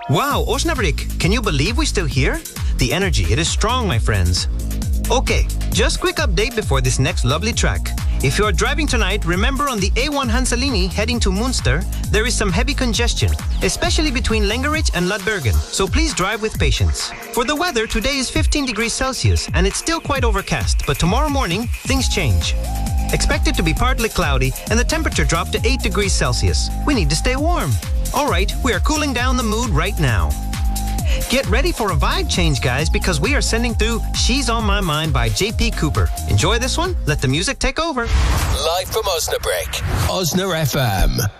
Wow, Osnabrück, can you believe we're still here? The energy, it is strong, my friends. Okay, just quick update before this next lovely track. If you are driving tonight, remember on the A1 Hansalini heading to Münster, there is some heavy congestion, especially between Lengerich and Ludbergen, so please drive with patience. For the weather, today is 15 degrees Celsius and it's still quite overcast, but tomorrow morning, things change. Expected to be partly cloudy and the temperature drop to 8 degrees Celsius. We need to stay warm. Alright, we are cooling down the mood right now. Get ready for a vibe change, guys, because we are sending through She's on My Mind by J.P. Cooper. Enjoy this one. Let the music take over. Live from Osnabrück, Osna FM.